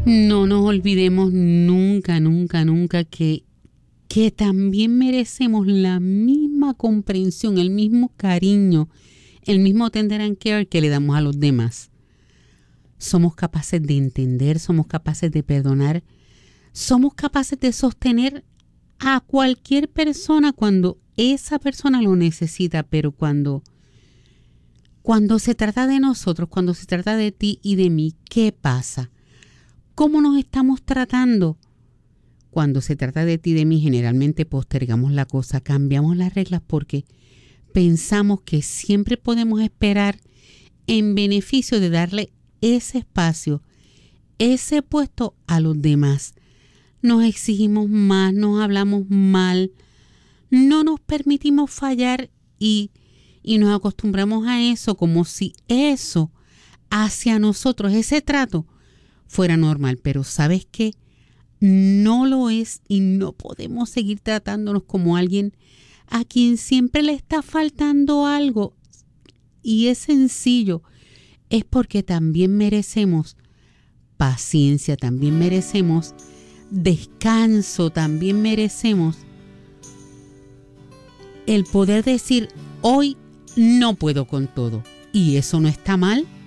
No nos olvidemos nunca, nunca, nunca que también merecemos la misma comprensión, el mismo cariño, el mismo tender and care que le damos a los demás. Somos capaces de entender, somos capaces de perdonar, somos capaces de sostener a cualquier persona cuando esa persona lo necesita, pero cuando se trata de nosotros, cuando se trata de ti y de mí, ¿qué pasa? ¿Cómo nos estamos tratando? Cuando se trata de ti y de mí, generalmente postergamos la cosa, cambiamos las reglas porque pensamos que siempre podemos esperar en beneficio de darle ese espacio, ese puesto a los demás. Nos exigimos más, nos hablamos mal, no nos permitimos fallar y nos acostumbramos a eso como si eso hacia nosotros, ese trato, fuera normal. Pero ¿sabes qué? No lo es y no podemos seguir tratándonos como alguien a quien siempre le está faltando algo. Y es sencillo, es porque también merecemos paciencia, también merecemos descanso, también merecemos el poder decir, hoy no puedo con todo. Y eso no está mal.